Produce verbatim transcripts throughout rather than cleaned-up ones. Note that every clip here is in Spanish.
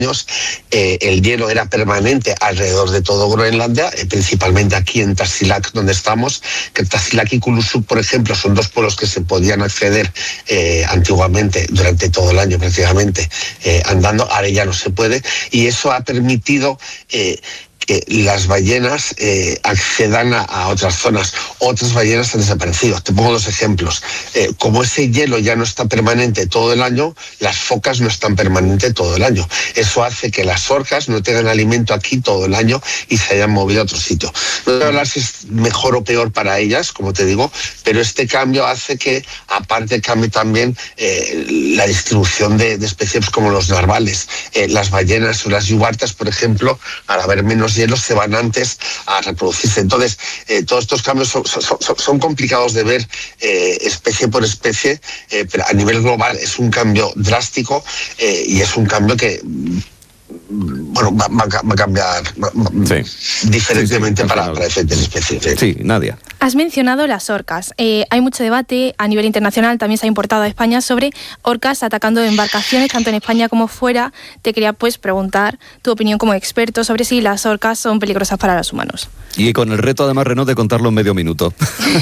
Eh, el hielo era permanente alrededor de todo Groenlandia, eh, principalmente aquí en Tasiilaq, donde estamos, que Tasiilaq y Kulusuk, por ejemplo, son dos pueblos que se podían acceder eh, antiguamente, durante todo el año prácticamente, eh, andando, ahora ya no se puede, y eso ha permitido eh, que las ballenas eh, accedan a, a otras zonas. Otras ballenas han desaparecido. Te pongo dos ejemplos. Eh, como ese hielo ya no está permanente todo el año, las focas no están permanentes todo el año. Eso hace que las orcas no tengan alimento aquí todo el año y se hayan movido a otro sitio. No voy a hablar si es mejor o peor para ellas, como te digo, pero este cambio hace que, aparte, cambie también eh, la distribución de, de especies como los narvales. Eh, las ballenas o las yubartas, por ejemplo, al haber menos hielos, se van antes a reproducirse. Entonces, eh, todos estos cambios son, son, son complicados de ver eh, especie por especie, eh, pero a nivel global es un cambio drástico eh, y es un cambio que, bueno, va, va, va a cambiar va, sí. diferentemente sí, sí, para, para diferentes especies. ¿eh? Sí, Nadia. Has mencionado las orcas. Eh, hay mucho debate a nivel internacional, también se ha importado a España, sobre orcas atacando embarcaciones, tanto en España como fuera. Te quería pues preguntar tu opinión como experto sobre si las orcas son peligrosas para los humanos. Y con el reto, además, Renaud, de contarlo en medio minuto.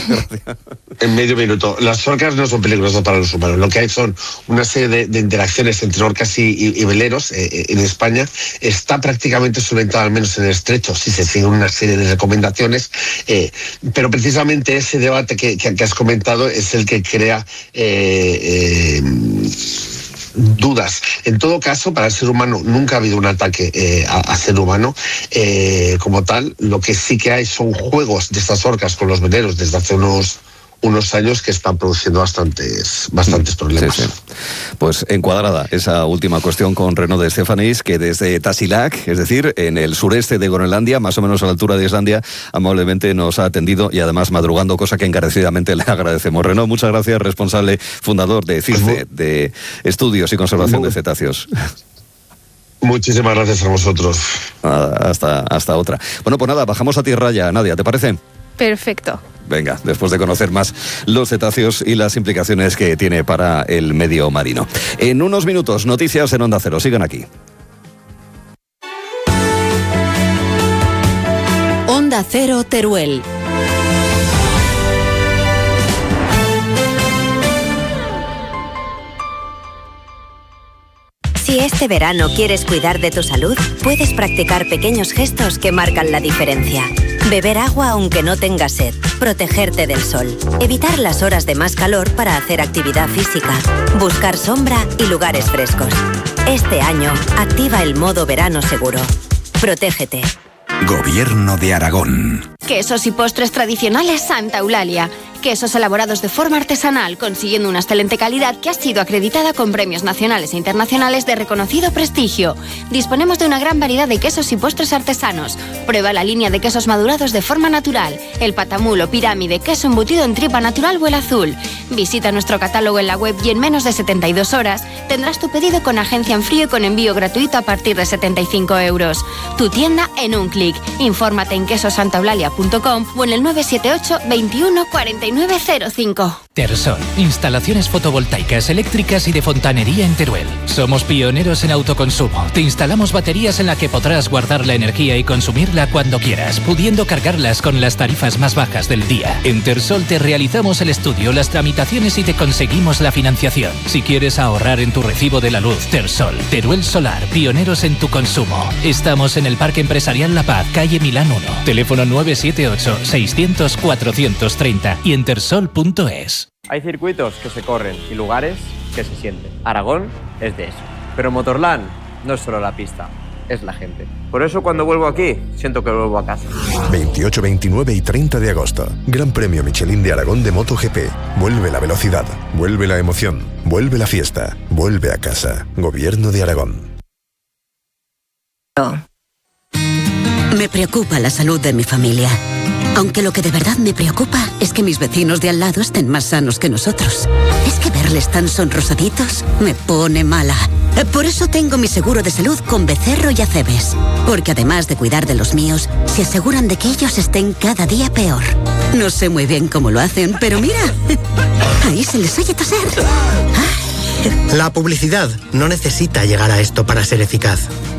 En medio minuto. Las orcas no son peligrosas para los humanos. Lo que hay son una serie de, de interacciones entre orcas y, y, y veleros eh, en España. Está prácticamente solventado, al menos en el estrecho, si se siguen una serie de recomendaciones. Eh, pero precisamente ese debate que, que, que has comentado es el que crea eh, eh, dudas. En todo caso, para el ser humano nunca ha habido un ataque eh, a, a ser humano eh, como tal. Lo que sí que hay son juegos de estas orcas con los veleros desde hace unos unos años que están produciendo bastantes bastantes problemas. Sí, sí. Pues encuadrada esa última cuestión con Renaud de Stefanis, que desde Tasiilaq, es decir, en el sureste de Groenlandia, más o menos a la altura de Islandia, amablemente nos ha atendido y además madrugando, cosa que encarecidamente le agradecemos. Renaud, muchas gracias, responsable fundador de CICE, de Estudios y Conservación de Cetáceos. Muchísimas gracias a vosotros. Nada, hasta, hasta otra. Bueno, pues nada, bajamos a tierra ya. Nadia, ¿te parece? Perfecto. Venga, después de conocer más los cetáceos y las implicaciones que tiene para el medio marino. En unos minutos, noticias en Onda Cero. Sigan aquí. Onda Cero Teruel. Si este verano quieres cuidar de tu salud, puedes practicar pequeños gestos que marcan la diferencia. Beber agua aunque no tengas sed, protegerte del sol, evitar las horas de más calor para hacer actividad física, buscar sombra y lugares frescos. Este año, activa el modo verano seguro. Protégete. Gobierno de Aragón. Quesos y postres tradicionales Santa Eulalia. Quesos elaborados de forma artesanal, consiguiendo una excelente calidad que ha sido acreditada con premios nacionales e internacionales de reconocido prestigio. Disponemos de una gran variedad de quesos y postres artesanos. Prueba la línea de quesos madurados de forma natural. El patamulo, pirámide, queso embutido en tripa natural o el azul. Visita nuestro catálogo en la web y en menos de setenta y dos horas tendrás tu pedido con agencia en frío y con envío gratuito a partir de setenta y cinco euros. Tu tienda en un clic. Infórmate en quesosantaeulalia punto com o en el nueve siete ocho, veintiuno, cuarenta y nueve cero cinco. Tersol, instalaciones fotovoltaicas, eléctricas y de fontanería en Teruel. Somos pioneros en autoconsumo. Te instalamos baterías en las que podrás guardar la energía y consumirla cuando quieras, pudiendo cargarlas con las tarifas más bajas del día. En Tersol te realizamos el estudio, las tramitaciones y te conseguimos la financiación. Si quieres ahorrar en tu recibo de la luz, Tersol, Teruel Solar, pioneros en tu consumo. Estamos en el Parque Empresarial La Paz, calle Milán uno. Teléfono nueve siete ocho, seiscientos, cuatrocientos treinta y en tersol punto es. Hay circuitos que se corren y lugares que se sienten. Aragón es de eso. Pero Motorland no es solo la pista, es la gente. Por eso cuando vuelvo aquí, siento que vuelvo a casa. veintiocho, veintinueve y treinta de agosto. Gran Premio Michelin de Aragón de MotoGP. Vuelve la velocidad, vuelve la emoción, vuelve la fiesta, vuelve a casa. Gobierno de Aragón. Me preocupa la salud de mi familia. Aunque lo que de verdad me preocupa es que mis vecinos de al lado estén más sanos que nosotros. Es que verles tan sonrosaditos me pone mala. Por eso tengo mi seguro de salud con Becerro y Acebes. Porque además de cuidar de los míos, se aseguran de que ellos estén cada día peor. No sé muy bien cómo lo hacen, pero mira, ahí se les oye toser. Ay. vez. La publicidad no necesita llegar a esto para ser eficaz.